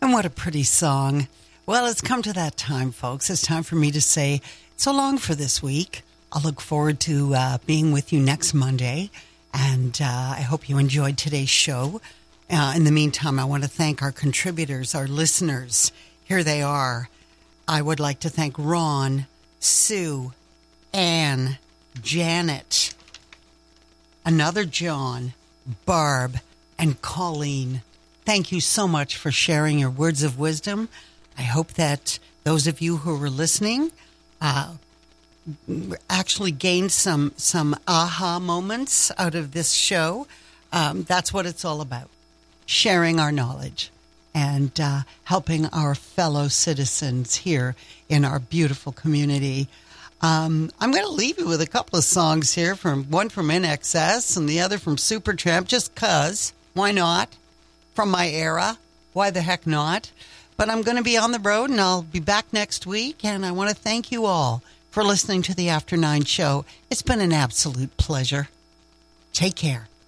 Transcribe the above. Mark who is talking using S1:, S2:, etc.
S1: And what a pretty song. Well, it's come to that time, folks. It's time for me to say so long for this week. I'll look forward to being with you next Monday, and I hope you enjoyed today's show. In the meantime, I want to thank our contributors, our listeners. Here they are. I would like to thank Ron, Sue, Anne, Janet, another John, Barb, and Colleen. Thank you so much for sharing your words of wisdom. I hope that those of you who were listening actually gained some aha moments out of this show. That's what it's all about, sharing our knowledge and helping our fellow citizens here in our beautiful community. I'm going to leave you with a couple of songs here, one from NXS and the other from Supertramp, just 'cause. Why not? From my era. Why the heck not? But I'm going to be on the road, and I'll be back next week, and I want to thank you all for listening to the After 9 show. It's been an absolute pleasure. Take care.